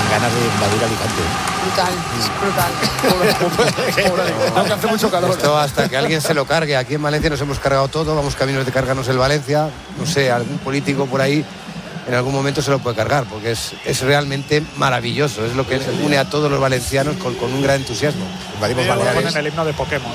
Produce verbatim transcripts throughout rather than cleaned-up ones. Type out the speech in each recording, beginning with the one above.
ganas de invadir Alicante. Brutal, brutal. No, que hace mucho calor. Esto hasta que alguien se lo cargue. Aquí en Valencia nos hemos cargado todo, vamos caminos de cargarnos el Valencia. No sé, algún político por ahí en algún momento se lo puede cargar, porque es, es realmente maravilloso. Es lo que une a todos los valencianos con, con un gran entusiasmo. Invadimos Baleares. Ponen el himno de Pokémon.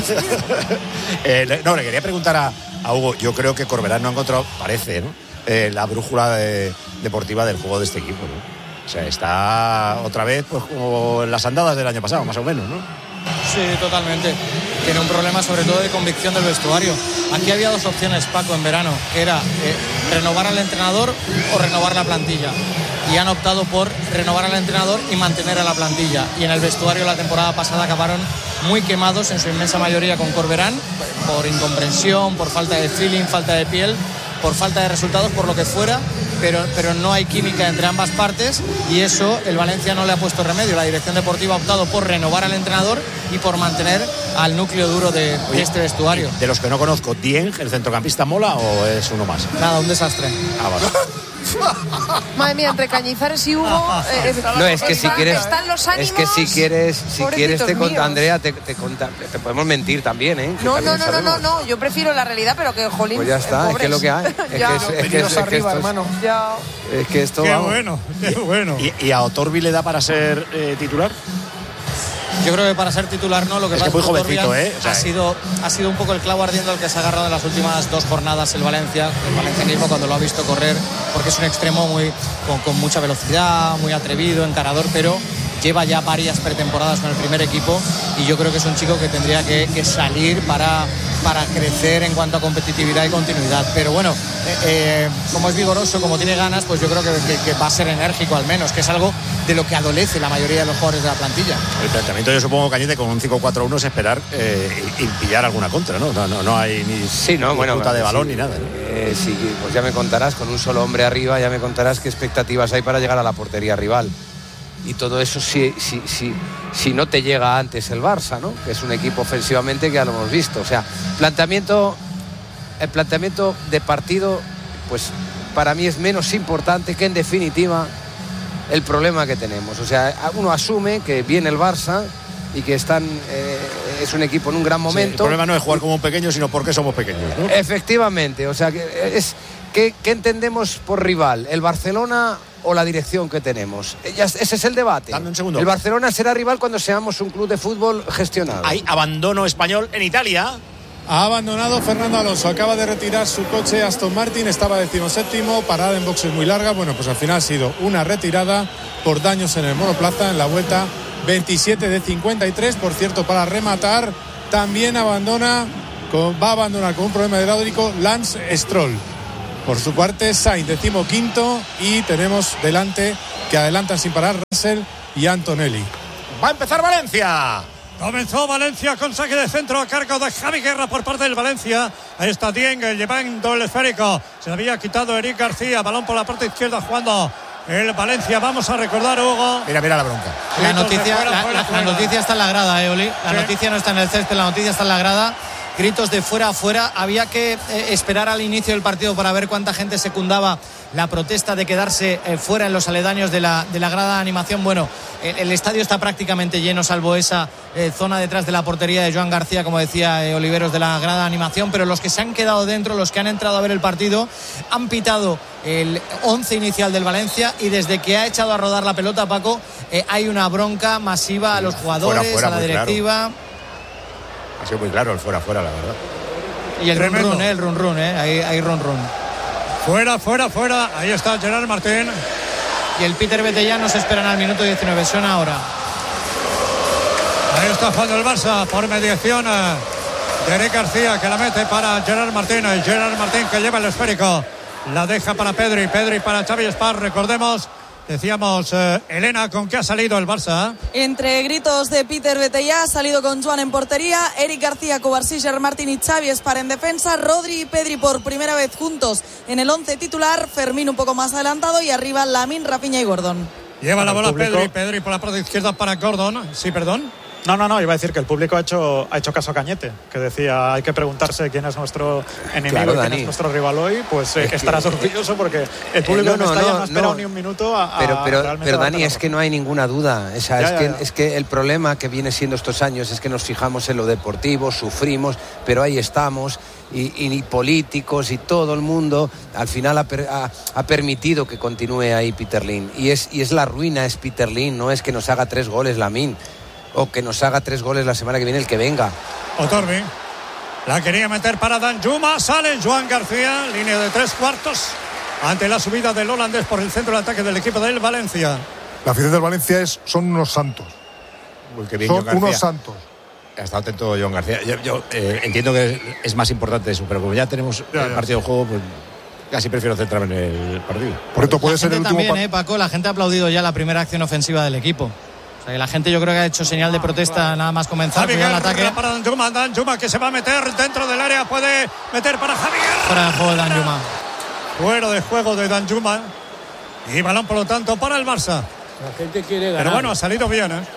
eh, no, le quería preguntar a, a Hugo. Yo creo que Corberán no ha encontrado, parece, ¿no? Eh, la brújula de, deportiva del juego de este equipo, ¿no? O sea, está otra vez pues como en las andadas del año pasado, más o menos, ¿no? Sí, totalmente. Tiene un problema sobre todo de convicción del vestuario. Aquí había dos opciones, Paco, en verano, que era eh, renovar al entrenador o renovar la plantilla. Y han optado por renovar al entrenador y mantener a la plantilla. Y en el vestuario la temporada pasada acabaron muy quemados, en su inmensa mayoría con Corberán, por incomprensión, por falta de feeling, falta de piel, por falta de resultados, por lo que fuera, pero, pero no hay química entre ambas partes y eso el Valencia no le ha puesto remedio. La dirección deportiva ha optado por renovar al entrenador y por mantener al núcleo duro de, de este vestuario. De los que no conozco, ¿Dieng, el centrocampista, mola o es uno más? Nada, un desastre. Ah, vale. Madre mía, entre Cañizares y Hugo eh, no, es que si quieres están los ánimos, es que si quieres si quieres te conta, Andrea te, te, conta, te podemos mentir también, ¿eh? No, no, no, no, no, no, yo prefiero la realidad, pero que jolín. Pues ya está, es que es lo que hay. Es que es, es, que es, es, arriba, que hermano. Es, ya. es que esto qué vamos. bueno, qué bueno. ¿Y, y a Otorbi le da para ser eh, titular? Yo creo que para ser titular no, lo que es pasa que muy es que jovencito, ¿eh? O sea, ha, sido, ha sido un poco el clavo ardiendo al que se ha agarrado en las últimas dos jornadas el Valencia, el valencianismo cuando lo ha visto correr, porque es un extremo muy con, con mucha velocidad, muy atrevido, encarador, pero lleva ya varias pretemporadas con el primer equipo y yo creo que es un chico que tendría que, que salir para, para crecer en cuanto a competitividad y continuidad. Pero bueno, eh, eh, como es vigoroso, como tiene ganas, pues yo creo que, que, que va a ser enérgico al menos, que es algo de lo que adolece la mayoría de los jugadores de la plantilla. El planteamiento, yo supongo, Cañete, con un cinco cuatro uno es esperar eh, y pillar alguna contra, ¿no? No, no, no hay ni, sí, no, ni bueno, puta de balón sí, ni nada, ¿no? Eh, sí, pues ya me contarás, con un solo hombre arriba, ya me contarás qué expectativas hay para llegar a la portería rival. Y todo eso si, si, si, si no te llega antes el Barça, ¿no? Que es un equipo ofensivamente que ya lo hemos visto. O sea, planteamiento, el planteamiento de partido, pues para mí es menos importante que en definitiva el problema que tenemos. O sea, uno asume que viene el Barça y que están eh, es un equipo en un gran momento. Sí, el problema no es jugar como un pequeño, sino porque somos pequeños, ¿no? Efectivamente, o sea, que es ¿qué, qué entendemos por rival? ¿El Barcelona o la dirección que tenemos? Ese es el debate. Dame un segundo. El Barcelona será rival cuando seamos un club de fútbol gestionado. Hay abandono español en Italia. Ha abandonado Fernando Alonso, acaba de retirar su coche Aston Martin, estaba decimoséptimo, parada en boxes muy larga. Bueno, pues al final ha sido una retirada por daños en el monoplaza en la vuelta veintisiete de cincuenta y tres. Por cierto, para rematar, también abandona, con, va a abandonar con un problema hidráulico Lance Stroll. Por su parte, Sainz, decimoquinto, y tenemos delante que adelantan sin parar Russell y Antonelli. ¡Va a empezar Valencia! Comenzó Valencia con saque de centro a cargo de Javi Guerra por parte del Valencia. Ahí está Dieng llevando el esférico. Se le había quitado Eric García. Balón por la parte izquierda jugando el Valencia. Vamos a recordar, Hugo. Mira, mira la bronca. La noticia, fuera, la, fuera, la, fuera. la noticia está en la grada, eh, Oli. La ¿Sí? noticia no está en el césped, la noticia está en la grada. Gritos de fuera a fuera. Había que eh, esperar al inicio del partido para ver cuánta gente secundaba la protesta de quedarse eh, fuera en los aledaños de la, de la grada de animación. Bueno, el, el estadio está prácticamente lleno, salvo esa eh, zona detrás de la portería de Joan García, como decía eh, Oliveros, de la grada de animación. Pero los que se han quedado dentro, los que han entrado a ver el partido, han pitado el once inicial del Valencia y desde que ha echado a rodar la pelota, Paco, eh, hay una bronca masiva a los jugadores, fuera, fuera, a la directiva. Claro. Ha sido muy claro el fuera, fuera, la verdad. Y el run run, eh, el run run, eh, hay, hay run run. Fuera, fuera, fuera. Ahí está Gerard Martín. Y el Peter Betellán nos esperan al minuto diecinueve. Suena ahora. Ahí está jugando el Barça por mediación de Eric García, que la mete para Gerard Martín. El Gerard Martín que lleva el esférico. La deja para Pedri. Pedri para Xavi Espar. Recordemos. Decíamos, eh, Elena, ¿con qué ha salido el Barça? Entre gritos de Peter Betellá, ha salido con Joan en portería, Eric García, Covarsí, Gerard Martín y Xavi Espar en defensa, Rodri y Pedri por primera vez juntos en el once titular, Fermín un poco más adelantado y arriba Lamine, Rafinha y Gordon. Lleva la bola Pedri, Pedri por la parte izquierda para Gordon. Sí, perdón. No, no, no, iba a decir que el público ha hecho, ha hecho caso a Cañete, que decía, hay que preguntarse quién es nuestro enemigo claro, y quién Dani. es nuestro rival hoy, pues eh, estarás que, orgulloso porque el público eh, no, no, de Mestalla no, no ha esperado no. ni un minuto a, a Pero, pero, pero Dani, es que no hay ninguna duda, o sea, ya, es, ya, que, ya. es que el problema que viene siendo estos años es que nos fijamos en lo deportivo, sufrimos, pero ahí estamos, y, y políticos y todo el mundo al final ha, per, ha, ha permitido que continúe ahí Peter Lim, y es, y es la ruina, es Peter Lim, no es que nos haga tres goles Lamine, o que nos haga tres goles la semana que viene el que venga. Otorbi la quería meter para Danjuma, sale Joan García, línea de tres cuartos ante la subida del holandés por el centro de ataque del equipo del Valencia. La afición del Valencia es, son unos santos. Uy, qué bien, son unos santos. Ha estado atento Joan García. Yo, yo eh, entiendo que es más importante eso, pero como ya tenemos ya, el partido de juego, pues casi prefiero centrarme en el partido. Por esto puede ser el último también, eh, Paco, la gente ha aplaudido ya la primera acción ofensiva del equipo. La gente yo creo que ha hecho señal de protesta nada más comenzar Javier, el ataque para Danjuma, Danjuma que se va a meter dentro del área, puede meter para Javier. Fuera de juego de Danjuma. Fuera de juego de Danjuma. Y balón por lo tanto para el Barça. La gente quiere ganar. Pero bueno, ha salido bien, ¿eh?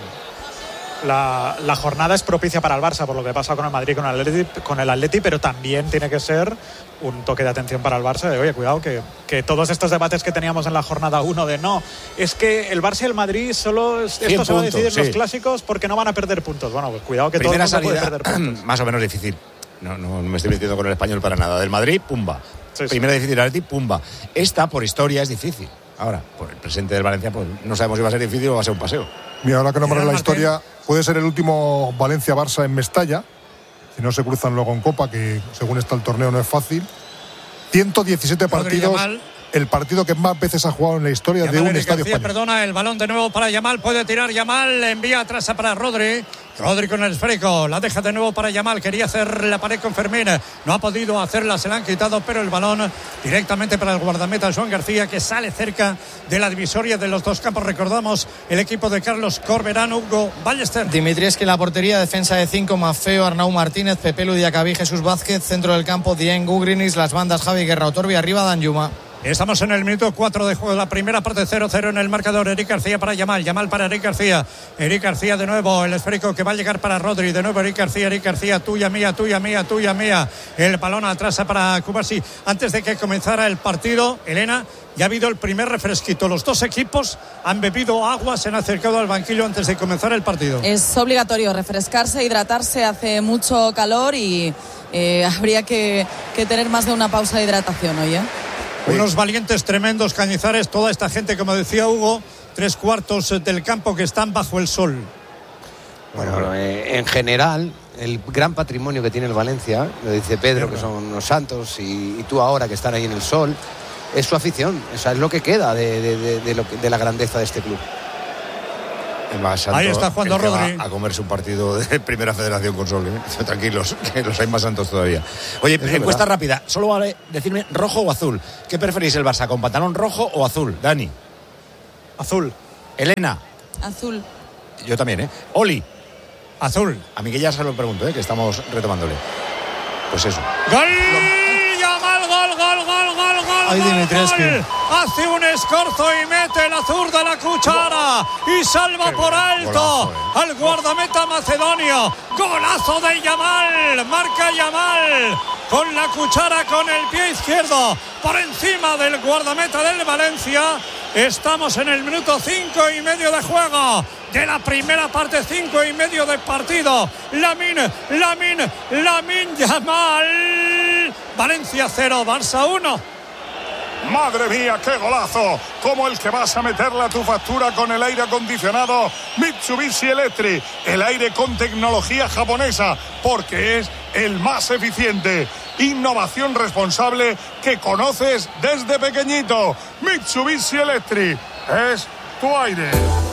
La, la jornada es propicia para el Barça por lo que pasa con el Madrid, con el Atleti, con el Atleti, pero también tiene que ser un toque de atención para el Barça de, oye, cuidado, que, que todos estos debates que teníamos en la jornada uno de no, es que el Barça y el Madrid solo es, esto puntos, se va a decidir sí. los clásicos porque no van a perder puntos. Bueno, pues cuidado que Primera todo el mundo salida, puede perder puntos. Más o menos difícil. No, no, no me estoy metiendo con el español para nada. Del Madrid, pumba. Sí, sí. Primera difícil, el Atleti, pumba. Esta, por historia, es difícil. Ahora, por el presente del Valencia, pues no sabemos si va a ser difícil o va a ser un paseo. Mira, ahora que nombras la historia, puede ser el último Valencia-Barça en Mestalla, si no se cruzan luego en Copa, que según está el torneo no es fácil. ciento diecisiete partidos, el partido que más veces ha jugado en la historia Yamal de un Eric estadio García, español. Perdona, el balón de nuevo para Yamal, puede tirar Yamal, envía atrás para Rodri. Rodri con el esférico, la deja de nuevo para Yamal, quería hacer la pared con Fermín, no ha podido hacerla, se la han quitado, pero el balón directamente para el guardameta Joan García, que sale cerca de la divisoria de los dos campos. Recordamos el equipo de Carlos Corberán, Hugo Ballester. Dimitrievski en la portería, defensa de cinco, Maffeo, Arnau Martínez, Pepe Ludiacabí, Jesús Vázquez, centro del campo, Dieng, Gugrinis, las bandas Javi Guerra, Otorbi, arriba Danjuma. Estamos en el minuto cuatro de juego, la primera parte cero cero en el marcador. Eric García para Yamal, Yamal para Eric García, Eric García de nuevo, el esférico que va a llegar para Rodri, de nuevo Eric García, Eric García, tuya mía, tuya mía, tuya mía, el balón atrás para Cubarsí. Antes de que comenzara el partido, Elena, ya ha habido el primer refresquito, los dos equipos han bebido agua, se han acercado al banquillo antes de comenzar el partido. Es obligatorio refrescarse, hidratarse, hace mucho calor y eh, habría que, que tener más de una pausa de hidratación hoy, ¿eh? Unos valientes tremendos Cañizares, toda esta gente, como decía Hugo, tres cuartos del campo que están bajo el sol. Bueno, eh, en general, el gran patrimonio que tiene el Valencia, lo dice Pedro, que son los santos, y, y tú ahora que están ahí en el sol, es su afición. O sea, es lo que queda de, de, de, de, lo que, de la grandeza de este club. Más santo, ahí está jugando Rodri. A comerse un partido de Primera Federación con Sol, ¿eh? Tranquilos, que los hay más santos todavía. Oye, es encuesta verdad. rápida. Solo vale decirme rojo o azul. ¿Qué preferís el Barça, con pantalón rojo o azul? Dani. Azul. Elena. Azul. Yo también, ¿eh? Oli. Azul. A Miguel ya se lo pregunto, ¿eh? Que estamos retomándole. Pues eso. ¡Gol! Yamal, gol, gol, gol, gol, gol. Ay, Dimitrievski. Hace un escorzo y mete la zurda a la cuchara y salva por alto golazo, eh. al guardameta macedonio. Golazo de Yamal, marca Yamal con la cuchara, con el pie izquierdo por encima del guardameta del Valencia. Estamos en el minuto cinco y medio de juego de la primera parte, cinco y medio de partido. Lamine, Lamine, Lamine Yamal. Valencia cero, Barça uno. Madre mía, qué golazo, como el que vas a meterle a tu factura con el aire acondicionado Mitsubishi Electric, el aire con tecnología japonesa, porque es el más eficiente. Innovación responsable que conoces desde pequeñito. Mitsubishi Electric es tu aire.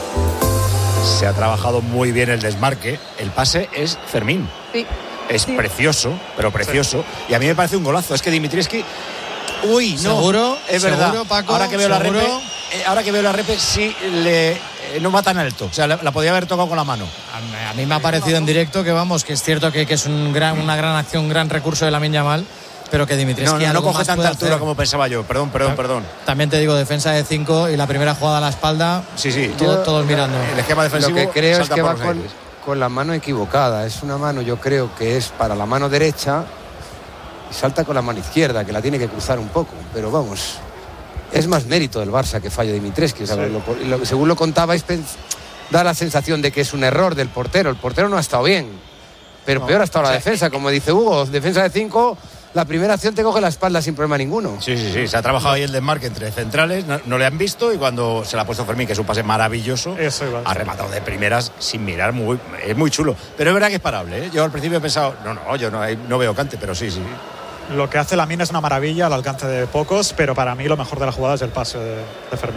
Se ha trabajado muy bien el desmarque. El pase es Fermín. Sí. Es sí. precioso, pero precioso. Sí. Y a mí me parece un golazo. Es que Dimitrievski... Uy, no. ¿Seguro? Es verdad. ¿Seguro, Paco? Ahora que veo ¿Seguro? la repe, eh, ahora que veo la repe, sí le eh, no va tan alto. O sea, la, la podía haber tocado con la mano. A, a mí me ha parecido en directo que vamos, que es cierto que, que es un gran, una gran acción, un gran recurso de Lamine Yamal, pero que Dimitrievski no, no, no coge más tanta altura hacer. como pensaba yo. Perdón, perdón, perdón. También te digo, defensa de cinco y la primera jugada a la espalda. Sí, sí. Todo, todos mirando. El esquema defensivo. Lo que creo es que va con, con la mano equivocada. Es una mano, yo creo que es para la mano derecha y salta con la mano izquierda, que la tiene que cruzar un poco. Pero vamos, es más mérito del Barça que fallo de Dimitrescu. Sí. Lo, lo, según lo contabais, da la sensación de que es un error del portero. El portero no ha estado bien, pero no, peor ha estado o sea, la defensa. Como dice Hugo, defensa de cinco... La primera acción te coge la espalda sin problema ninguno. Sí, sí, sí. Se ha trabajado ahí el desmarque entre centrales. No, no le han visto y cuando se le ha puesto Fermín, que es un pase maravilloso, Eso ha rematado de primeras sin mirar. Muy, es muy chulo. Pero es verdad que es parable, ¿eh? Yo al principio he pensado, no, no, yo no, no veo cante, pero sí, sí. Lo que hace Lamine es una maravilla al alcance de pocos, pero para mí lo mejor de la jugada es el pase de, de Fermín.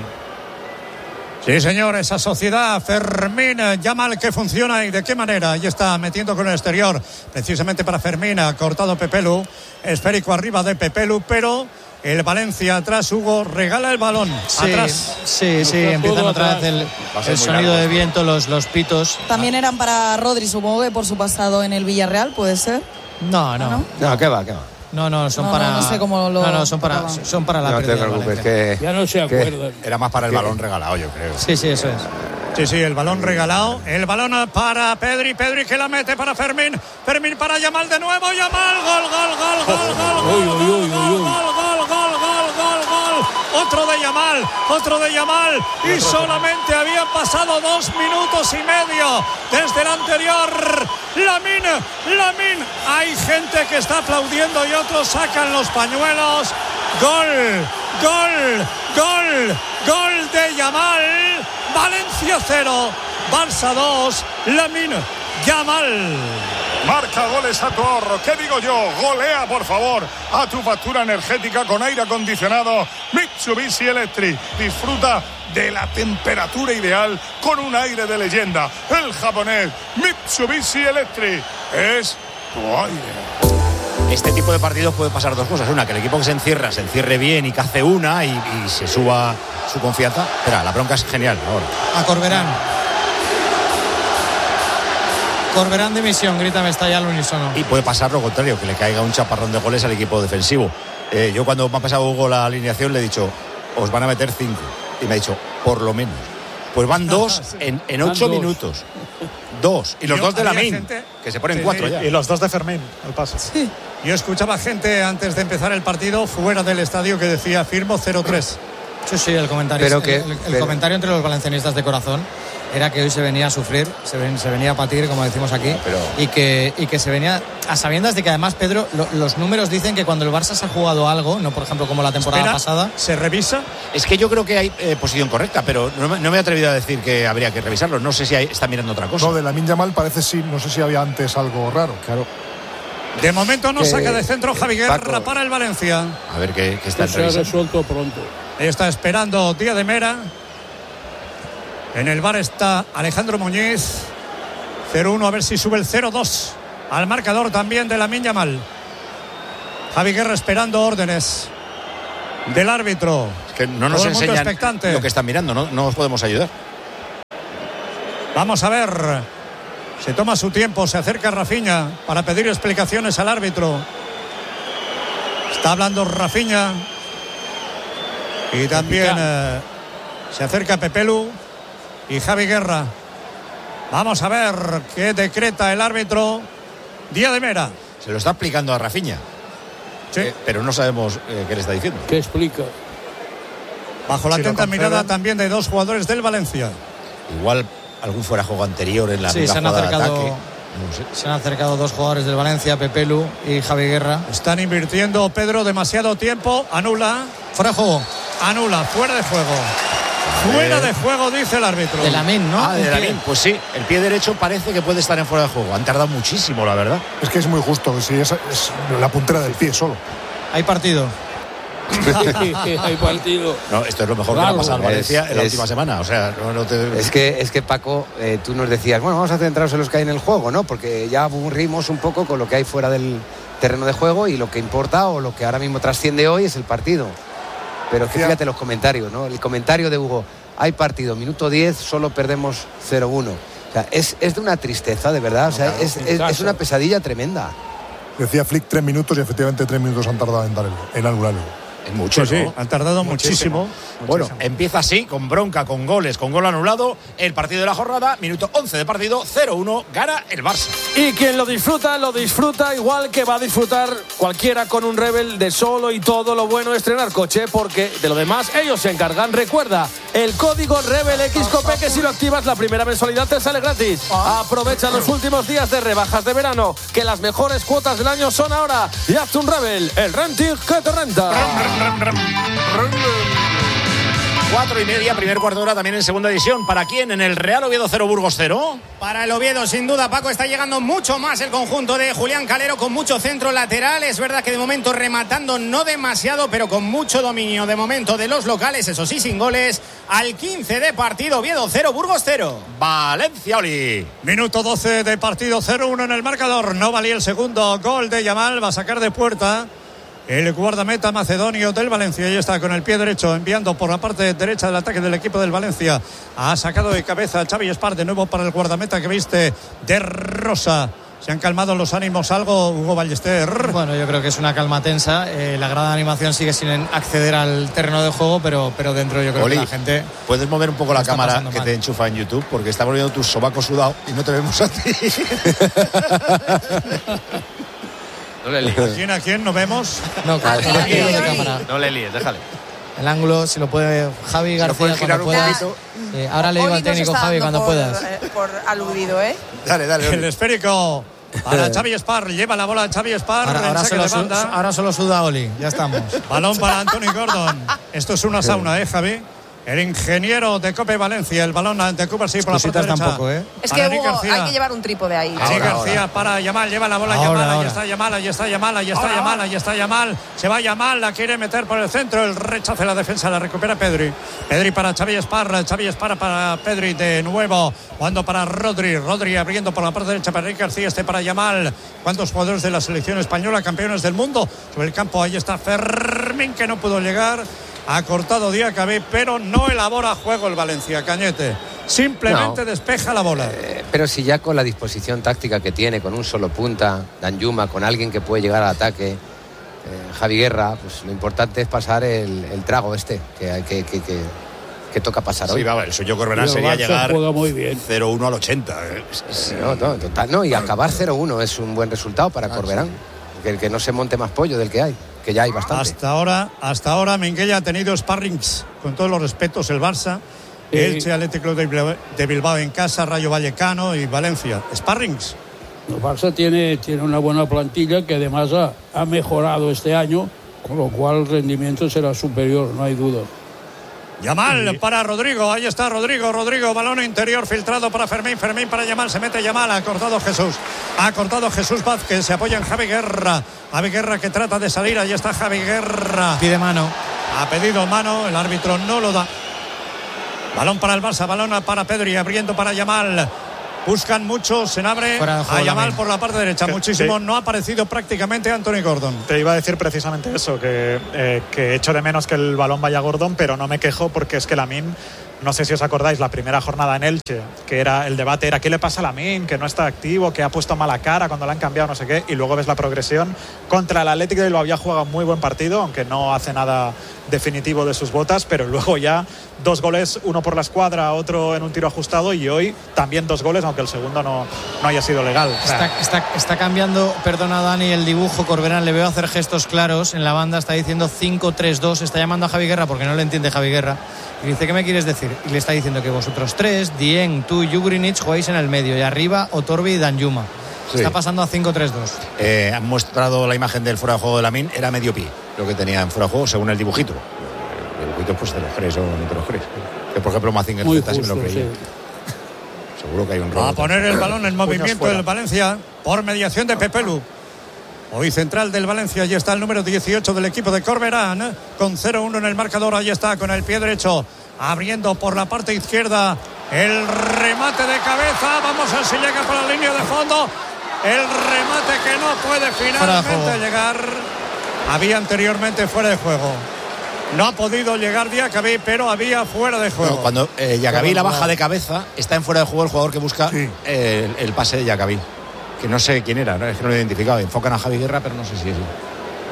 Sí, señor, esa sociedad, Fermín, Yamal, que funciona y de qué manera. Ahí está metiendo con el exterior, precisamente para Fermín, ha cortado Pepelu, esférico arriba de Pepelu, pero el Valencia atrás, Hugo, regala el balón. Sí, atrás. Sí, sí, empiezan otra vez el, el sonido largo, de viento, los, los pitos. También eran para Rodri, supongo que por su pasado en el Villarreal, ¿puede ser? No, no. No, no ¿qué va, qué va? No, no, son no, para. No, no sé cómo lo. No, no, son para, son para la no pérdida. No te preocupes, que. Ya no se acuerdan. Era más para el balón regalado, yo creo. Sí, sí, eso es. Sí, sí, el balón regalado. El balón para Pedri. Pedri que la mete para Fermín. Fermín para Yamal de nuevo. Yamal. Gol, gol, gol, gol, gol, gol, gol, gol, gol, gol, gol, gol, gol. Otro de Yamal. Otro de Yamal. Y solamente habían pasado dos minutos y medio desde el anterior. Lamine, Lamine. Hay gente que está aplaudiendo y otros sacan los pañuelos. Gol, gol, gol, gol de Yamal. Valencia cero, Barça dos, Lamine Yamal. Marca goles a tu ahorro. ¿Qué digo yo? Golea, por favor, a tu factura energética con aire acondicionado Mitsubishi Electric. Disfruta de la temperatura ideal con un aire de leyenda. El japonés Mitsubishi Electric es tu aire. Este tipo de partidos puede pasar dos cosas. Una, que el equipo que se encierra se encierre bien y cace una y, y se suba su confianza. Espera, la bronca es genial ahora. A Corberán. Corberán de misión, grita Mestalla al unísono. Y puede pasar lo contrario, que le caiga un chaparrón de goles al equipo defensivo. Eh, yo cuando me ha pasado Hugo la alineación le he dicho, os van a meter cinco. Y me ha dicho, por lo menos. Pues van dos en, en ocho dos. minutos. Dos. Y los yo, dos de Lamine, que se ponen sí, cuatro sí. ya. Y los dos de Fermín, el pase. Sí. Yo escuchaba gente antes de empezar el partido fuera del estadio que decía, firmo cero tres. Sí, sí, el comentario, pero que, el, el, el pero... comentario entre los valencianistas de corazón era que hoy se venía a sufrir, se, ven, se venía a patir, como decimos aquí, pero... y, que, y que se venía a sabiendas de que además, Pedro, lo, los números dicen que cuando el Barça se ha jugado algo, no por ejemplo como la temporada Espera, pasada. ¿Se revisa? Es que yo creo que hay eh, posición correcta, pero no me, no me he atrevido a decir que habría que revisarlo. No sé si hay, está mirando otra cosa. No, de Lamine Yamal parece sí, no sé si había antes algo raro. Claro. De momento no que... saca de centro Javi Guerra Paco. para el Valencia. A ver qué, qué está se ha resuelto pronto. Está esperando Díaz de Mera. En el bar está Alejandro Muñiz. cero uno, a ver si sube el cero dos al marcador también de Lamine Yamal. Javi Guerra esperando órdenes del árbitro. Es que no nos enseñan expectante. Lo que están mirando, no, no os podemos ayudar. Vamos a ver. Se toma su tiempo, se acerca Rafinha para pedir explicaciones al árbitro. Está hablando Rafinha. Y también eh, se acerca Pepelu y Javi Guerra. Vamos a ver qué decreta el árbitro Díaz de Mera. Se lo está explicando a Rafinha. Sí. Eh, pero no sabemos eh, qué le está diciendo. ¿Qué explica? Bajo la Si atenta mirada también de dos jugadores del Valencia. Igual algún fuera juego anterior en la sí, se han acercado, de ataque. No sé. Se han acercado dos jugadores del Valencia, Pepelu y Javi Guerra. Están invirtiendo, Pedro, demasiado tiempo. Anula. Fuera de juego. Anula, fuera de juego. Fuera de juego, dice el árbitro. De Lamine, ¿no? Ah, de Lamine, pues sí. El pie derecho parece que puede estar en fuera de juego. Han tardado muchísimo, la verdad. Es que es muy justo. Si es, es la puntera del pie solo. Hay partido. Hay partido. No, esto es lo mejor claro, que le ha pasado al Valencia en la es, última semana. O sea, no, no te... es que es que Paco, eh, tú nos decías, bueno, vamos a centrarnos en los que hay en el juego, ¿no? Porque ya aburrimos un poco con lo que hay fuera del terreno de juego y lo que importa o lo que ahora mismo trasciende hoy es el partido. Pero que fíjate los comentarios, ¿no? El comentario de Hugo, hay partido, minuto diez, solo perdemos cero uno. O sea, es, es de una tristeza, de verdad. O sea, claro, es, es, es una pesadilla tremenda. Decía Flick tres minutos y efectivamente tres minutos han tardado en dar el, en anularlo. Es mucho, sí, ¿no? Sí, han tardado muchísimo. muchísimo. Bueno, muchísimo. Empieza así, con bronca, con goles, con gol anulado. El partido de la jornada, minuto once de partido, cero uno, gana el Barça. Y quien lo disfruta, lo disfruta igual que va a disfrutar cualquiera con un Rebel de solo y todo lo bueno es estrenar coche, porque de lo demás ellos se encargan. Recuerda, el código Rebel X Cope, que si lo activas la primera mensualidad te sale gratis. Aprovecha los últimos días de rebajas de verano, que las mejores cuotas del año son ahora. Y hazte un Rebel, el renting que te renta. Cuatro y media, primer cuarto de hora también en segunda edición. ¿Para quién? En el Real Oviedo cero, Burgos cero. Para el Oviedo, sin duda, Paco, está llegando mucho más el conjunto de Julián Calero, con mucho centro lateral. Es verdad que de momento rematando no demasiado, pero con mucho dominio de momento de los locales, eso sí, sin goles. Al quince de partido, Oviedo cero, Burgos cero. Valencia, Oli. Minuto doce de partido, cero uno en el marcador. No valía el segundo gol de Yamal, va a sacar de puerta el guardameta macedonio del Valencia. Y está con el pie derecho enviando por la parte derecha del ataque del equipo del Valencia. Ha sacado de cabeza Xavi Espar, de nuevo para el guardameta que viste de rosa. ¿Se han calmado los ánimos algo, Hugo Ballester? Bueno, yo creo que es una calma tensa. Eh, la grada de animación sigue sin acceder al terreno de juego, pero, pero dentro yo creo Oli, que la gente... ¿Puedes mover un poco la cámara que mal. te enchufa en YouTube? Porque estamos viendo tus sobacos sudados y no te vemos a ti. No le líes. ¿A quién, a quién? ¿No vemos? No, claro, no, no, de cámara. No le líes, déjale. El ángulo, si lo puede Javi García si cuando puedas. Eh, ahora le digo al técnico Javi cuando por, puedas. Eh, por aludido, ¿eh? Dale, dale. El esférico para Xavi Espar. Lleva la bola Xavi Espar. Ahora, ahora, solo, su, ahora solo suda Oli. Ya estamos. Balón para Anthony Gordon. Esto es una sauna, ¿eh, Javi? El ingeniero de Cope Valencia, el balón ante Cooper, sí, por la parte derecha. Tampoco, ¿eh? Es que Hugo, hay que llevar un trípode ahí. Sí, García ahora. Para Yamal, lleva la bola Yamal, ahí está Yamal, ahí está Yamal, ahí está Yamal, ahí está Yamal. Se va Yamal, la quiere meter por el centro, el rechazo de la defensa, la recupera Pedri. Pedri para Xavi Espar, Xavi Espar para Pedri de nuevo. Cuando para Rodri, Rodri abriendo por la parte derecha para Eric García, este para Yamal. ¿Cuántos jugadores de la selección española, campeones del mundo? Sobre el campo, ahí está Fermín, que no pudo llegar. Ha cortado Diacabí, pero no elabora juego el Valencia, Cañete. Simplemente no. despeja la bola. Eh, pero si ya con la disposición táctica que tiene, con un solo punta, Danjuma, con alguien que puede llegar al ataque, eh, Javi Guerra, pues lo importante es pasar el, el trago este, que, que, que, que, que toca pasar sí, hoy. Sí, va, el suyo Corberán sería llegar cero uno al ochenta. Sí, no, no, total, no, y acabar cero uno es un buen resultado para ah, Corberán. Sí. Que, que no se monte más pollo del que hay. Que ya hay bastante. Hasta ahora, hasta ahora Minguella ha tenido sparrings, con todos los respetos, el Barça, sí. Elche, Atlético de Bilbao, de Bilbao en casa, Rayo Vallecano y Valencia. Sparrings. El Barça tiene, tiene una buena plantilla que además ha, ha mejorado este año, con lo cual el rendimiento será superior, no hay duda. Yamal para Rodrigo, ahí está Rodrigo, Rodrigo, balón interior filtrado para Fermín, Fermín para Yamal, se mete Yamal, ha cortado Jesús, ha cortado Jesús Vázquez, se apoya en Javi Guerra, Javi Guerra que trata de salir, ahí está Javi Guerra. Pide mano. Ha pedido mano, el árbitro no lo da. Balón para el Barça, balón para Pedri, abriendo para Yamal. Buscan mucho, se abre a Yamal por la parte derecha. Muchísimo, no ha aparecido prácticamente Anthony Gordon. Te iba a decir precisamente eso, que, eh, que echo de menos que el balón vaya a Gordon, pero no me quejo porque es que Lamine, no sé si os acordáis, la primera jornada en Elche, que era el debate era ¿qué le pasa a Lamine? Que no está activo, que ha puesto mala cara cuando le han cambiado, no sé qué, y luego ves la progresión. Contra el Atlético de Bilbao había jugado un muy buen partido, aunque no hace nada definitivo de sus botas, pero luego ya dos goles, uno por la escuadra, otro en un tiro ajustado, y hoy también dos goles, aunque el segundo no, no haya sido legal. Está, está, está cambiando, perdona Dani, el dibujo. Corberán le veo hacer gestos claros en la banda, está diciendo cinco tres dos, está llamando a Javi Guerra porque no le entiende Javi Guerra y dice ¿qué me quieres decir? Y le está diciendo que vosotros tres, Dieng, tú y Jugrinic jugáis en el medio y arriba Otorbi y Danjuma. Sí. Está pasando a cinco tres dos. Eh, han mostrado la imagen del fuera de juego de Lamine, era medio pi lo que tenía en fuera de juego según el dibujito. El dibujito pues te lo crees o no te lo crees. Que por ejemplo Mazinger Z sí me lo creía. Sí. Seguro que hay un robot. A poner el balón en movimiento del Valencia por mediación de Pepelu. Hoy central del Valencia, allí está el número dieciocho del equipo de Corberán, con cero uno en el marcador, ahí está con el pie derecho, abriendo por la parte izquierda, el remate de cabeza, vamos a ver si llega por la línea de fondo, el remate que no puede finalmente llegar, había anteriormente fuera de juego. No ha podido llegar Diacabí, pero había fuera de juego. No, cuando eh, Diacabí la baja de cabeza, está en fuera de juego el jugador que busca sí. eh, el, el pase de Diacabí. Que no sé quién era, ¿no? Es que no lo he identificado. Enfocan a Javi Guerra, pero no sé si es.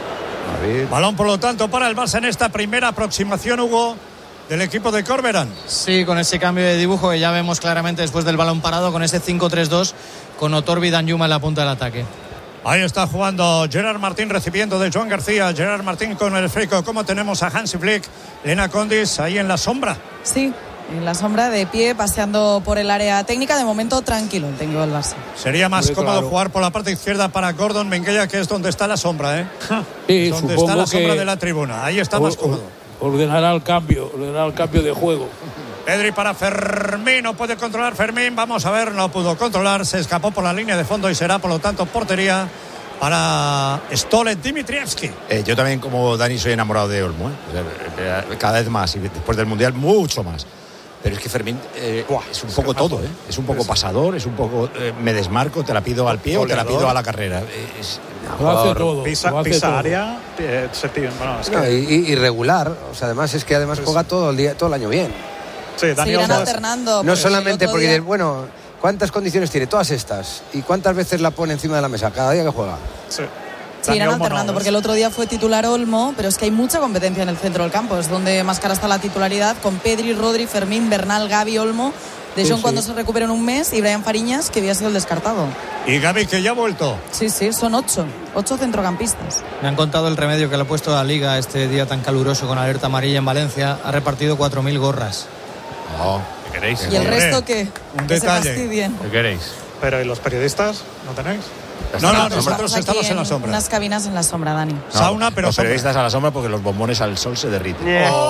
Balón, por lo tanto, para el Barça en esta primera aproximación, Hugo, del equipo de Corberán. Sí, con ese cambio de dibujo que ya vemos claramente después del balón parado, con ese cinco tres dos, con Otorbi y Danjuma en la punta del ataque. Ahí está jugando Gerard Martín, recibiendo de Joan García. Gerard Martín con el esférico. ¿Cómo tenemos a Hansi Flick? Lena Condis ahí en la sombra. Sí, en la sombra, de pie, paseando por el área técnica. De momento tranquilo el técnico del Barça. Sería más Muy cómodo claro. jugar por la parte izquierda para Gordon Menguella, que es donde está la sombra, ¿eh? Sí, donde supongo está la sombra que de la tribuna. Ahí está o- más cómodo. Ordenará el cambio, ordenará el cambio de juego. Pedri para Fermín, no puede controlar Fermín, vamos a ver, no pudo controlar, se escapó por la línea de fondo y será por lo tanto portería para Stolet Dimitrievski. Eh, yo también, como Dani, soy enamorado de Olmo, ¿eh? O sea, eh, cada vez más, y después del Mundial mucho más. Pero es que Fermín eh, es un poco todo, ¿eh? Es un poco pasador, es un poco eh, me desmarco, te la pido al pie o te la pido a la carrera. Es, Lo hace todo. Pisa, lo hace pisa todo. área, eh, se tira- bueno, es que- No, y, y- irregular. O sea, además es que además juega todo el día, todo el año bien. sí, Dani Seguirán Olmo- alternando. No porque solamente el otro porque día- dices, bueno, ¿cuántas condiciones tiene? Todas estas. ¿Y cuántas veces la pone encima de la mesa? Cada día que juega. sí. Se irán Dani Olmo alternando, no, porque el otro día fue titular Olmo, pero es que hay mucha competencia en el centro del campo. Es donde más cara está la titularidad, con Pedri, Rodri, Fermín, Bernal, Gavi, Olmo. De Sí, Jong sí. cuando se recupera en un mes y Brian Fariñas, que había sido el descartado. Y Gavi, que ya ha vuelto. Sí, sí, son ocho. Ocho centrocampistas. Me han contado el remedio que le ha puesto a la Liga este día tan caluroso con alerta amarilla en Valencia. Ha repartido cuatro mil gorras. no, ¿Qué queréis? ¿Y el Hombre, resto qué? un Que se detalle. fastidien. ¿Qué queréis? Pero ¿y los periodistas? ¿No tenéis? No, no, Estamos nosotros aquí estamos en la en sombra. unas cabinas en la sombra, Dani. no, Sauna, pero los sombra. periodistas a la sombra porque los bombones al sol se derriten.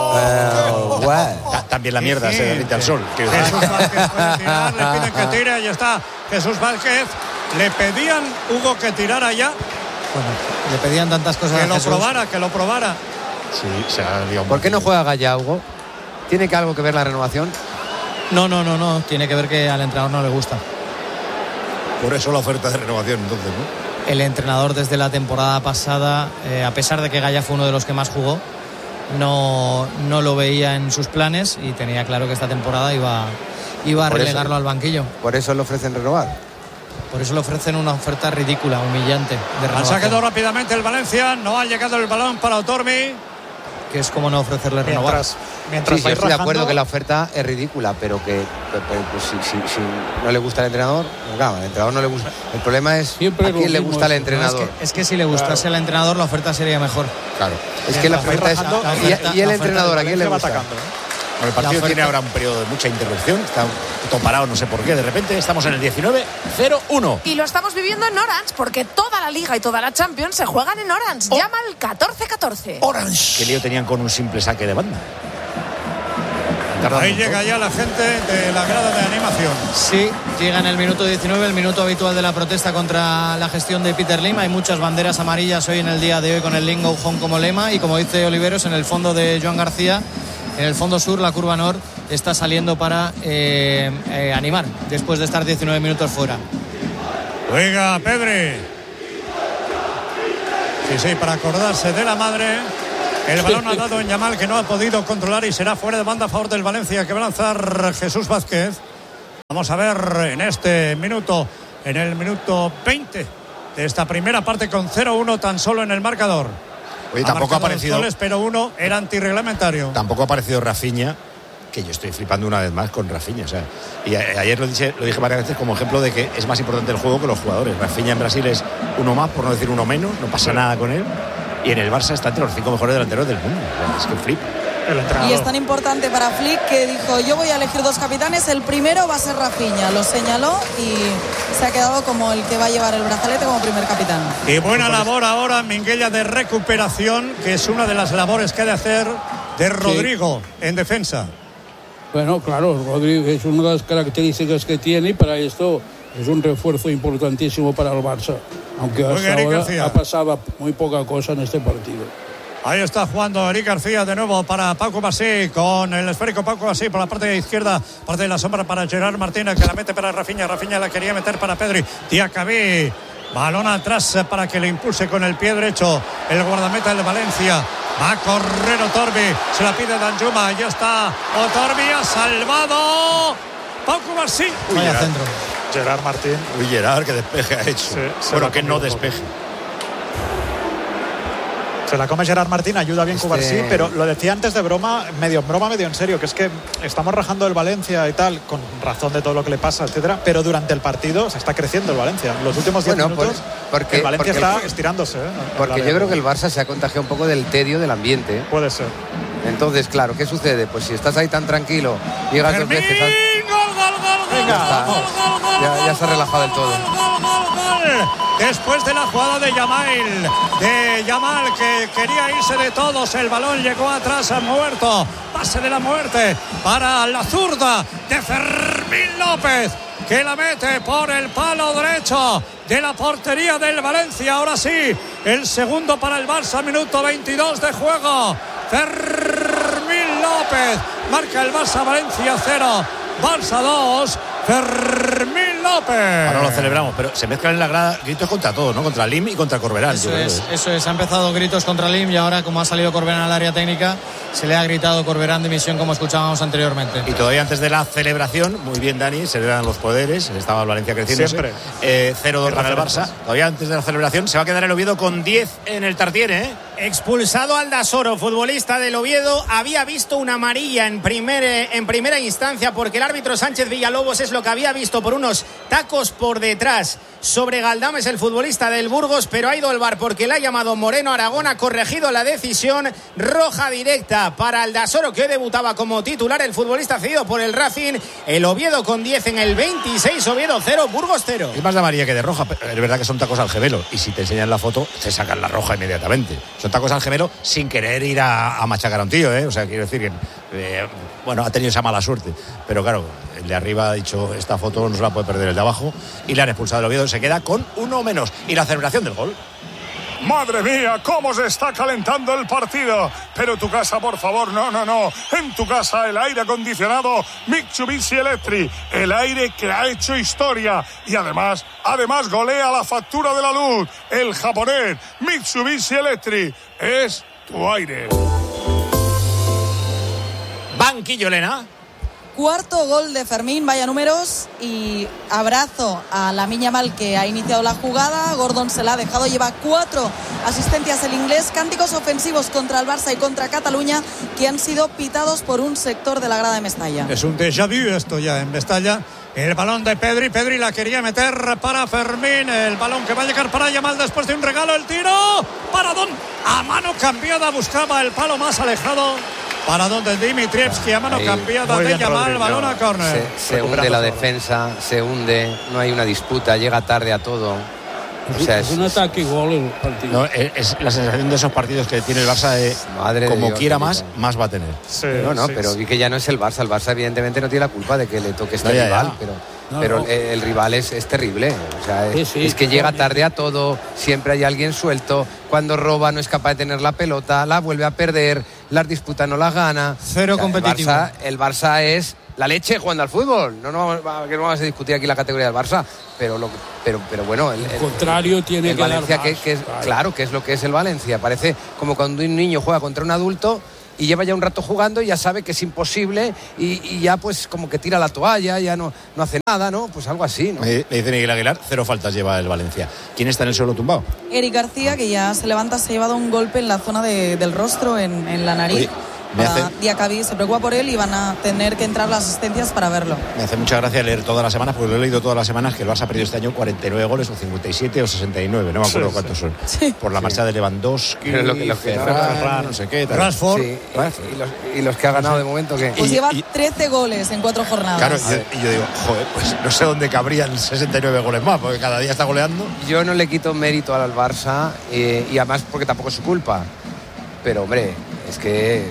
Oh, guay. Ta- También la mierda se derrite al sol. quiero decir. Jesús Vázquez puede tirar, le piden que tire, ahí está Jesús Vázquez. Le pedían, Hugo, que tirara ya, Bueno, le pedían tantas cosas que a lo Jesús. probara, que lo probara. Sí, se ha liado un ¿Por qué no poquillo. juega Gaya, Hugo? ¿Tiene que algo que ver la renovación? No, no, no, no. Tiene que ver que al entrenador no le gusta. Por eso la oferta de renovación, entonces, ¿no? El entrenador desde la temporada pasada, eh, a pesar de que Gaya fue uno de los que más jugó, no, no lo veía en sus planes y tenía claro que esta temporada iba, iba a Por eso- relegarlo al banquillo. Por eso le ofrecen renovar. Por eso le ofrecen una oferta ridícula, humillante, de Han renovación, sacado rápidamente el Valencia, no ha llegado el balón para Otormi. que es como no ofrecerle renovar. Mientras, mientras Sí, sí, vais estoy de rajando, acuerdo que la oferta es ridícula, pero que pero, pero, pues, si, si- si no le gusta al entrenador, no, claro, al entrenador no le gusta. El problema es Siempre a lo quién le mismo gusta al eso. No, es, entrenador. que, es que si le gustase al entrenador, la oferta sería mejor. Claro. Es que la oferta es. rajando, la y- oferta- y, el la oferta entrenador, ¿a quién le va gusta? atacando, ¿eh? Bueno, el partido La oferta- tiene ahora un periodo de mucha interrupción. Está todo parado, no sé por qué. De repente estamos en el diecinueve cero uno. Y lo estamos viviendo en Orange, porque toda la Liga y toda la Champions se juegan en Orange. Llama al catorce catorce. Qué lío tenían con un simple saque de banda. Tardan Ahí mucho. llega ya la gente de la grada de animación. Sí, llega en el minuto diecinueve, el minuto habitual de la protesta contra la gestión de Peter Lim. Hay muchas banderas amarillas hoy en el día de hoy con el Link Go Home como lema. Y como dice Oliveros, en el fondo de Joan García, en el fondo sur, la curva norte está saliendo para eh, eh, animar después de estar diecinueve minutos fuera. Juega Pedri. Sí, sí, para acordarse de la madre. El balón ha dado en Yamal, que no ha podido controlar y será fuera de banda a favor del Valencia, que va a lanzar Jesús Vázquez. Vamos a ver en este minuto, en el minuto veinte de esta primera parte, con cero uno tan solo en el marcador. Oye, tampoco ha marcado dos aparecido, goles, pero uno era antirreglamentario. tampoco ha aparecido Rafinha, que yo estoy flipando una vez más con Rafinha. O sea, y a- ayer lo dije, lo dije varias veces como ejemplo de que es más importante el juego que los jugadores. Rafinha en Brasil es uno más, por no decir uno menos, no pasa nada con él. Y en el Barça está entre los cinco mejores delanteros del mundo. O sea, es que flipa. El entrenador. Y es tan importante para Flick que dijo, yo voy a elegir dos capitanes, el primero va a ser Rafinha, lo señaló y se ha quedado como el que va a llevar el brazalete como primer capitán. Y buena labor ahora, Minguella, de recuperación, que es una de las labores que ha de hacer de Rodrigo en defensa. Bueno, claro, Rodrigo es una de las características que tiene y para esto es un refuerzo importantísimo para el Barça. Aunque Muy hasta bien, Eric ahora García. ha pasado muy poca cosa en este partido. Ahí está jugando Eric García de nuevo para Paco Basí, con el esférico Paco Basí por la parte izquierda, parte de la sombra para Gerard Martínez, que la mete para Rafinha. Rafinha la quería meter para Pedri. Diacabí, balón atrás para que le impulse con el pie derecho el guardameta del Valencia. Va a correr Otorbi, se la pide Danjuma, ya está Otorbi, ha salvado Paco Basí. Uy, Vaya Gerard. centro. Gerard Martín. Uy, Gerard, que despeje ha hecho. Sí, se bueno, va que no conmigo un poco. despeje. Se la come Gerard Martín, ayuda bien Este... Cubarsí, pero lo decía antes de broma, medio en broma, medio en serio, que es que estamos rajando el Valencia y tal, con razón de todo lo que le pasa, etcétera, pero durante el partido se está creciendo el Valencia. Los últimos diez bueno, minutos, por, porque, el Valencia porque, está estirándose. ¿eh? Porque yo creo que el Barça se ha contagiado un poco del tedio del ambiente. ¿eh? Puede ser. Entonces, claro, ¿qué sucede? Pues si estás ahí tan tranquilo, llegas dos veces... Al... Venga, ya, ya, ya se ha relajado del todo. Después de la jugada de Yamal, de Yamal que quería irse de todos, el balón llegó atrás, ha muerto, pase de la muerte para la zurda de Fermín López, que la mete por el palo derecho de la portería del Valencia. Ahora sí, el segundo para el Barça, minuto veintidós de juego. Fermín López marca el Barça, Valencia cero, Barça dos, Fermín López. Ahora lo celebramos, pero se mezclan en la grada gritos contra todos, ¿no? Contra Lim y contra Corberán. Eso es, eso es. Ha empezado gritos contra Lim y ahora, como ha salido Corberán al área técnica, se le ha gritado Corberán dimisión, como escuchábamos anteriormente. Y todavía antes de la celebración, muy bien, Dani, se le dan los poderes, estaba el Valencia creciendo. Siempre. Eh, cero dos para el Barça. Todavía antes de la celebración se va a quedar el Oviedo con diez en el Tartiere, ¿eh? Expulsado Aldasoro, futbolista del Oviedo, había visto una amarilla en, primer, en primera instancia porque el árbitro Sánchez Villalobos es lo que había visto por unos tacos por detrás sobre Galdames, el futbolista del Burgos, pero ha ido al V A R porque le ha llamado Moreno Aragón, ha corregido la decisión, roja directa para Aldasoro, que hoy debutaba como titular, el futbolista cedido por el Racing. El Oviedo con diez en el veintiséis, Oviedo cero, Burgos cero. Es más de amarilla que de roja, pero es verdad que son tacos al gemelo y si te enseñan la foto te sacan la roja inmediatamente. Son tacos al gemelo sin querer ir a, a machacar a un tío, ¿eh? O sea, quiero decir que eh, bueno, ha tenido esa mala suerte, pero claro, el de arriba ha dicho esta foto no se la puede perder el de abajo y le han expulsado el Oviedo, se queda con uno menos. Y la celebración del gol. Madre mía, cómo se está calentando el partido. Pero tu casa, por favor, no, no, no. En tu casa el aire acondicionado Mitsubishi Electric. El aire que ha hecho historia. Y además, además golea la factura de la luz. El japonés Mitsubishi Electric es tu aire. Banquillo, Elena. Cuarto gol de Fermín, vaya números, y abrazo a Lamine Yamal, que ha iniciado la jugada. Gordon se la ha dejado, lleva cuatro asistencias el inglés. Cánticos ofensivos contra el Barça y contra Cataluña que han sido pitados por un sector de la grada de Mestalla. Es un déjà vu esto ya en Mestalla. El balón de Pedri, Pedri la quería meter para Fermín, el balón que va a llegar para Yamal después de un regalo, el tiro, paradón, a mano cambiada, buscaba el palo más alejado. Paradón de Dimitrievski, a mano Ahí. cambiada de Yamal, balón a córner. Se, se hunde la defensa, se hunde, no hay una disputa, llega tarde a todo. O sea, es, es un ataque igual el partido. No, es, es la sensación de esos partidos que tiene el Barça de Madre como Dios, quiera Dios, más, Dios. más va a tener. Sí, no, no, sí, pero sí. que ya no es el Barça. El Barça evidentemente no tiene la culpa de que le toque este No, ya, rival, ya. pero, No, pero no. El, el rival es, es terrible. O sea, es, Sí, sí, es que llega totalmente. tarde a todo, siempre hay alguien suelto, cuando roba no es capaz de tener la pelota, la vuelve a perder, las disputas no las gana. Cero O sea, competitivo. El Barça, el Barça es la leche jugando al fútbol. No, no, vamos- que no vamos a discutir aquí la categoría del Barça, pero lo, pero, pero bueno, el, El contrario tiene el que Valencia, dar que, más, que es, claro. claro, que es lo que es el Valencia. Parece como cuando un niño juega contra un adulto y lleva ya un rato jugando y ya sabe que es imposible y, y ya pues como que tira la toalla, ya no, no hace nada, ¿no? Pues algo así, ¿no? Me, me dice Miguel Aguilar, cero faltas lleva el Valencia. ¿Quién está en el suelo tumbado? Eric García, que ya se levanta, se ha llevado un golpe en la zona de- del rostro, en, en la nariz. Oye, me Para hace- Diacabí se preocupa por él y van a tener que entrar las asistencias para verlo. Me hace mucha gracia leer todas las semanas, porque lo he leído todas las semanas, que el Barça ha perdido este año cuarenta y nueve goles, o cincuenta y siete o sesenta y nueve, no me acuerdo Sí, cuántos son. Sí. Por la marcha de Lewandowski, Pero lo que- lo que- Ferran, Ferran, no sé qué. tal. Rashford. Sí, y, y los, y los que ha ganado de momento que Pues Y- lleva y- trece goles en cuatro jornadas. Claro, y yo, y yo digo, joder, pues no sé dónde cabrían sesenta y nueve goles más, porque cada día está goleando. yo no le quito mérito al Barça eh, y además porque tampoco es su culpa. Pero hombre, es que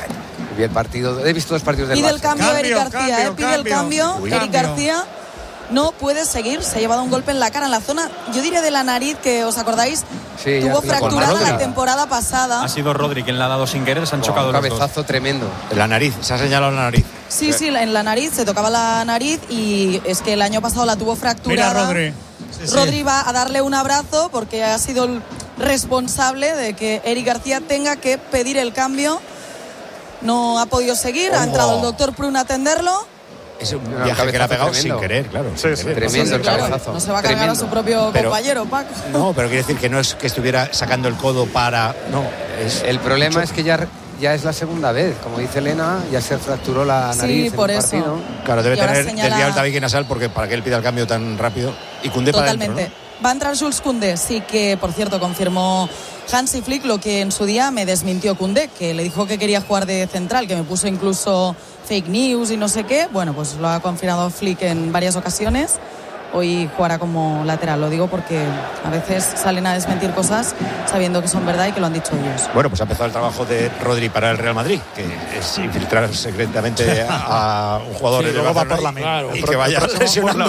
vi el partido, he visto dos partidos del Pide el Barça. cambio, Cambio, Eric García, cambio, eh, pide el cambio. cambio. Uy. Eric Cambio. García no puede seguir, se ha llevado un golpe en la cara, en la zona, yo diría de la nariz, que os acordáis, Sí, ya tuvo sí, con fracturada Rodri. la temporada pasada. Ha sido Rodri quien le ha dado sin querer, se han Buah, chocado un los dos. cabezazo tremendo. En la nariz, se ha señalado la nariz. Sí, sí, en la nariz, se tocaba la nariz y es que el año pasado la tuvo Mira fracturada. Rodri. Sí, sí. Rodri va a darle un abrazo porque ha sido el responsable de que Eric García tenga que pedir el cambio. No ha podido seguir, ha Ojo. entrado el doctor Prun a atenderlo. Es un no, viaje que le ha pegado tremendo. Sin querer, claro. Sí, sin sí, querer. Tremendo el claro, cabezazo. No se va a cargar tremendo. A su propio pero, compañero, Paco. No, pero quiere decir que no es que estuviera sacando el codo para... No, es el problema mucho. Es que ya, ya es la segunda vez. Como dice Elena, ya se fracturó la nariz sí, por en un eso. partido. Claro, debe tener señala... desviado el tabique nasal porque para que él pida el cambio tan rápido. Y Koundé para adentro, Totalmente. ¿no? Va a entrar Jules Koundé, sí que, por cierto, confirmó Hansi Flick lo que en su día me desmintió Koundé, que le dijo que quería jugar de central, que me puso incluso fake news y no sé qué. Bueno, pues lo ha confirmado Flick en varias ocasiones. Hoy jugará como lateral, lo digo porque a veces salen a desmentir cosas sabiendo que son verdad y que lo han dicho ellos. Bueno, pues ha empezado el trabajo de Rodri para el Real Madrid, que es infiltrar secretamente a un jugador sí, de va por la claro, y que vaya lesionando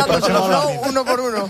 uno por uno.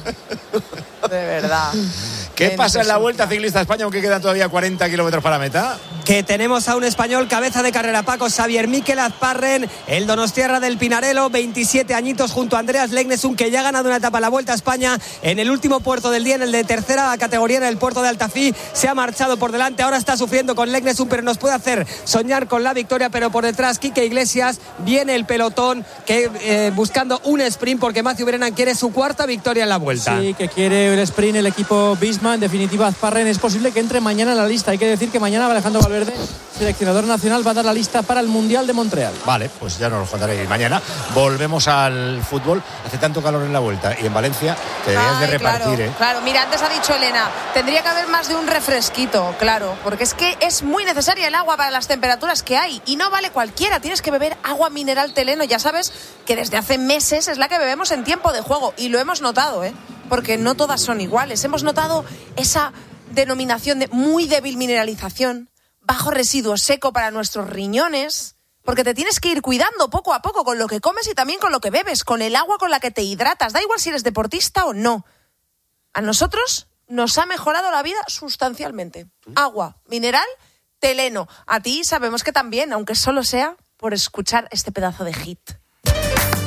De verdad. ¿Qué pasa en la Vuelta Ciclista a España, aunque quedan todavía cuarenta kilómetros para meta? Que tenemos a un español cabeza de carrera, Paco, Xavier Miquel Azparren, el donostiarra del Pinarello, veintisiete añitos, junto a Andreas Legnesund, que ya ha ganado una etapa en la Vuelta a España en el último puerto del día, en el de tercera categoría, en el puerto de Altafí. Se ha marchado por delante, ahora está sufriendo con Legnesund, pero nos puede hacer soñar con la victoria. Pero por detrás, Quique Iglesias, viene el pelotón que eh, buscando un sprint, porque Matthew Brennan quiere su cuarta victoria en la Vuelta. Sí, que quiere el sprint el equipo Visma. En definitiva, Azparren es posible que entre mañana en la lista. Hay que decir que mañana Alejandro Valverde, seleccionador nacional, va a dar la lista para el Mundial de Montreal. Vale, pues ya nos lo contaré mañana. Volvemos al fútbol. Hace tanto calor en la Vuelta y en Valencia te deberías de repartir, claro, ¿eh? Claro, mira, antes ha dicho Elena, tendría que haber más de un refresquito, claro, porque es que es muy necesaria el agua para las temperaturas que hay y no vale cualquiera. Tienes que beber agua mineral Teleno. Ya sabes que desde hace meses es la que bebemos en tiempo de juego y lo hemos notado, ¿eh? Porque no todas son iguales. Hemos notado esa denominación de muy débil mineralización, bajo residuo seco para nuestros riñones, porque te tienes que ir cuidando poco a poco con lo que comes y también con lo que bebes, con el agua con la que te hidratas. Da igual si eres deportista o no. A nosotros nos ha mejorado la vida sustancialmente. Agua mineral Teleno. A ti sabemos que también, aunque solo sea por escuchar este pedazo de hit.